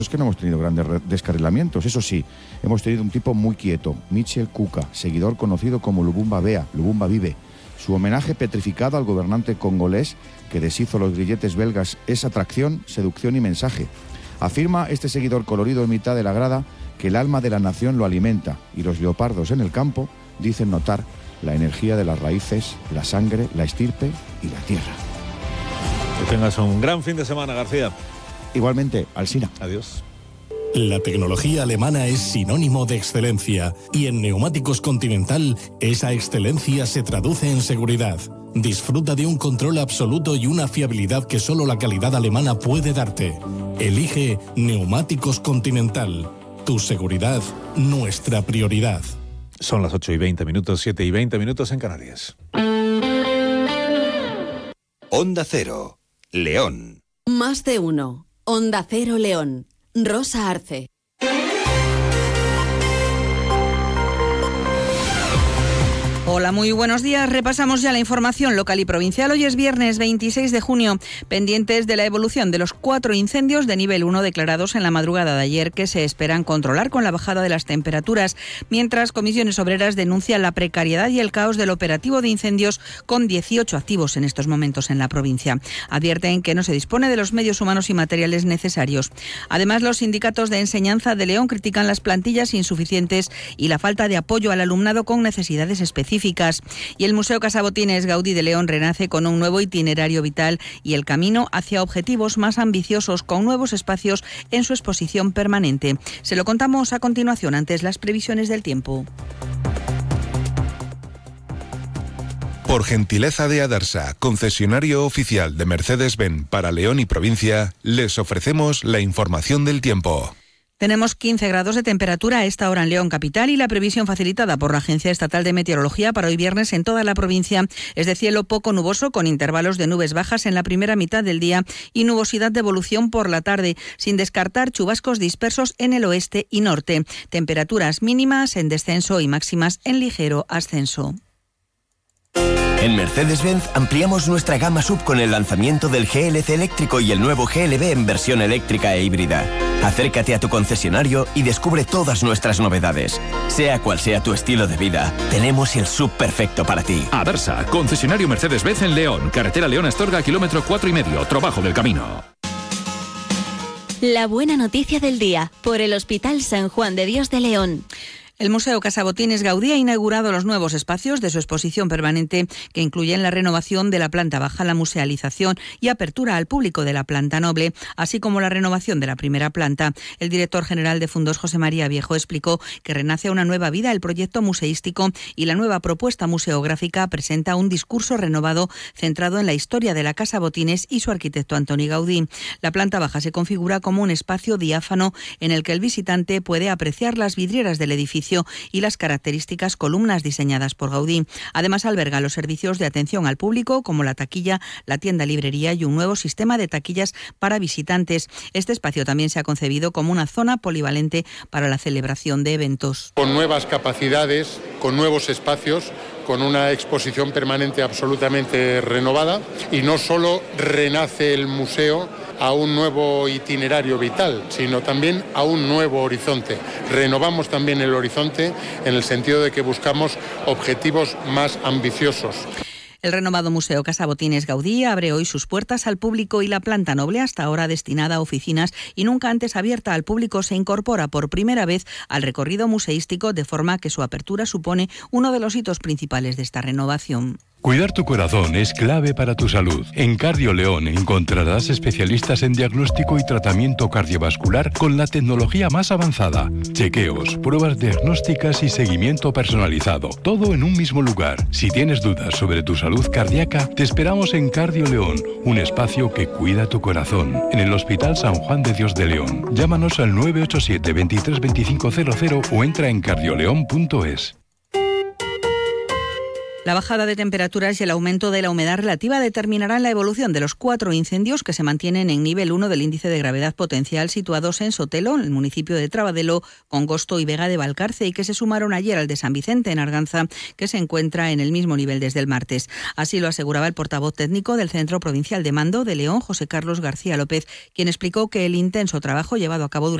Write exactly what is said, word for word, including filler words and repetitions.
Es que no hemos tenido grandes descarrilamientos. Eso sí, hemos tenido un tipo muy quieto, Michel Kuka, seguidor conocido como Lubumba Bea, Lubumba vive. Su homenaje petrificado al gobernante congolés que deshizo los grilletes belgas es atracción, seducción y mensaje. Afirma este seguidor colorido en mitad de la grada que el alma de la nación lo alimenta y los leopardos en el campo dicen notar la energía de las raíces, la sangre, la estirpe y la tierra. Que tengas un gran fin de semana, García. Igualmente, Alsina. Adiós. La tecnología alemana es sinónimo de excelencia y en Neumáticos Continental esa excelencia se traduce en seguridad. Disfruta de un control absoluto y una fiabilidad que solo la calidad alemana puede darte. Elige Neumáticos Continental. Tu seguridad, nuestra prioridad. Son las ocho y veinte minutos, siete y veinte minutos en Canarias. Onda Cero, León. Más de uno. Onda Cero León. Rosa Arce. Hola, muy buenos días. Repasamos ya la información local y provincial. Hoy es viernes veintiséis de junio, pendientes de la evolución de los cuatro incendios de nivel uno declarados en la madrugada de ayer que se esperan controlar con la bajada de las temperaturas, mientras Comisiones Obreras denuncia la precariedad y el caos del operativo de incendios con dieciocho activos en estos momentos en la provincia. Advierten que no se dispone de los medios humanos y materiales necesarios. Además, los sindicatos de enseñanza de León critican las plantillas insuficientes y la falta de apoyo al alumnado con necesidades específicas. Y el Museo Casabotines Gaudí de León renace con un nuevo itinerario vital y el camino hacia objetivos más ambiciosos con nuevos espacios en su exposición permanente. Se lo contamos a continuación, antes las previsiones del tiempo. Por gentileza de Adarsa, concesionario oficial de Mercedes-Benz para León y provincia, les ofrecemos la información del tiempo. Tenemos quince grados de temperatura a esta hora en León capital y la previsión facilitada por la Agencia Estatal de Meteorología para hoy viernes en toda la provincia es de cielo poco nuboso con intervalos de nubes bajas en la primera mitad del día y nubosidad de evolución por la tarde, sin descartar chubascos dispersos en el oeste y norte. Temperaturas mínimas en descenso y máximas en ligero ascenso. En Mercedes-Benz ampliamos nuestra gama sub con el lanzamiento del G L C eléctrico y el nuevo G L B en versión eléctrica e híbrida. Acércate a tu concesionario y descubre todas nuestras novedades. Sea cual sea tu estilo de vida, tenemos el sub perfecto para ti. Adarsa, concesionario Mercedes-Benz en León, carretera León-Astorga, kilómetro cuatro y medio, trabajo del camino. La buena noticia del día, por el Hospital San Juan de Dios de León. El Museo Casabotines Gaudí ha inaugurado los nuevos espacios de su exposición permanente que incluyen la renovación de la planta baja, la musealización y apertura al público de la planta noble, así como la renovación de la primera planta. El director general de Fundos, José María Viejo, explicó que renace una nueva vida el proyecto museístico y la nueva propuesta museográfica presenta un discurso renovado centrado en la historia de la Casa Botines y su arquitecto Antoni Gaudí. La planta baja se configura como un espacio diáfano en el que el visitante puede apreciar las vidrieras del edificio y las características columnas diseñadas por Gaudí. Además, alberga los servicios de atención al público como la taquilla, la tienda librería y un nuevo sistema de taquillas para visitantes. Este espacio también se ha concebido como una zona polivalente para la celebración de eventos. Con nuevas capacidades, con nuevos espacios, con una exposición permanente absolutamente renovada, y no solo renace el museo a un nuevo itinerario vital, sino también a un nuevo horizonte. Renovamos también el horizonte en el sentido de que buscamos objetivos más ambiciosos. El renovado Museo Casabotines Gaudí abre hoy sus puertas al público y la planta noble, hasta ahora destinada a oficinas y nunca antes abierta al público, se incorpora por primera vez al recorrido museístico, de forma que su apertura supone uno de los hitos principales de esta renovación. Cuidar tu corazón es clave para tu salud. En Cardio León encontrarás especialistas en diagnóstico y tratamiento cardiovascular con la tecnología más avanzada. Chequeos, pruebas diagnósticas y seguimiento personalizado. Todo en un mismo lugar. Si tienes dudas sobre tu salud cardíaca, te esperamos en Cardio León, un espacio que cuida tu corazón. En el Hospital San Juan de Dios de León. Llámanos al nueve ocho siete, veintitrés veinticinco cero cero o entra en cardioleón punto es. La bajada de temperaturas y el aumento de la humedad relativa determinarán la evolución de los cuatro incendios que se mantienen en nivel uno del índice de gravedad potencial situados en Sotelo, en el municipio de Trabadelo, Congosto y Vega de Valcarce, y que se sumaron ayer al de San Vicente, en Arganza, que se encuentra en el mismo nivel desde el martes. Así lo aseguraba el portavoz técnico del Centro Provincial de Mando de León, José Carlos García López, quien explicó que el intenso trabajo llevado a cabo durante